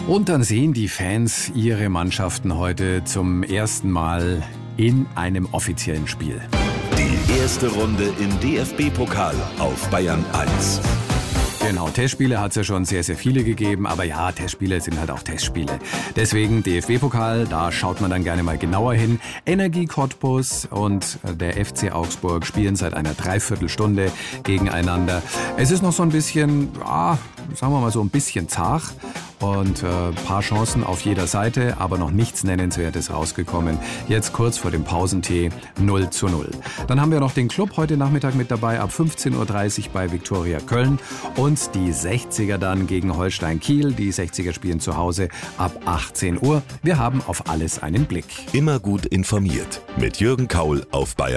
Und dann sehen die Fans ihre Mannschaften heute zum ersten Mal in einem offiziellen Spiel. Die erste Runde im DFB-Pokal auf Bayern 1. Genau, Testspiele hat es ja schon sehr, sehr viele gegeben, aber ja, Testspiele sind halt auch Testspiele. Deswegen DFB-Pokal, da schaut man dann gerne mal genauer hin. Energie Cottbus und der FC Augsburg spielen seit einer Dreiviertelstunde gegeneinander. Es ist noch so ein bisschen, sagen wir mal so ein bisschen zart. Und paar Chancen auf jeder Seite, aber noch nichts Nennenswertes rausgekommen. Jetzt kurz vor dem Pausentee 0:0. Dann haben wir noch den Club heute Nachmittag mit dabei, ab 15.30 Uhr bei Viktoria Köln. Und die 60er dann gegen Holstein Kiel. Die 60er spielen zu Hause ab 18 Uhr. Wir haben auf alles einen Blick. Immer gut informiert mit Jürgen Kaul auf Bayern.